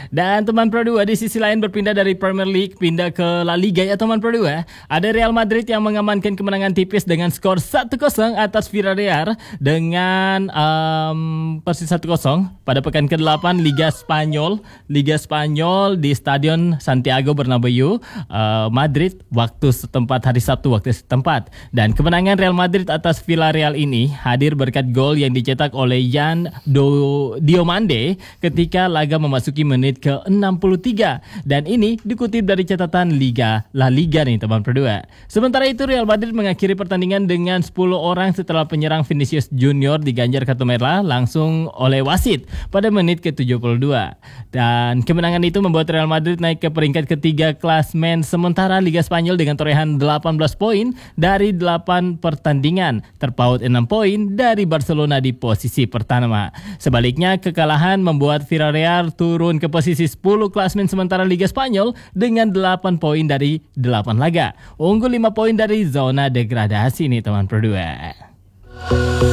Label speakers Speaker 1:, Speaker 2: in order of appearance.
Speaker 1: Dan teman Pro 2 di sisi lain berpindah dari Premier League pindah ke La Liga ya teman Pro 2. Ada Real Madrid yang mengamankan kemenangan tipis dengan skor 1-0 atas Villarreal dengan persis 1-0 pada pekan ke-8 Liga Spanyol di Stadion Santiago Bernabeu, Madrid waktu setempat hari Sabtu waktu setempat. Dan kemenangan Real Madrid atas Villarreal ini hadir berkat gol yang dicetak oleh Yan Diomande ketika laga memasuki menit ke-63. Dan ini dikutip dari catatan La Liga nih teman Pro 2. Sementara itu Real Madrid mengakhiri pertandingan dengan 10 orang setelah penyerang Vinicius Junior diganjar kartu merah langsung oleh wasit pada menit ke-72. Dan kemenangan itu membuat Real Madrid naik ke peringkat ketiga klasmen sementara Liga Spanyol dengan torehan 18 poin dari 8 pertandingan, terpaut 6 poin dari Barcelona di posisi pertama. Sebaliknya, kekalahan membuat Villarreal turun ke posisi 10 klasmen sementara Liga Spanyol dengan 8 poin dari 8 laga. Unggul 5 poin dari zona degradasi nih teman Pro 2.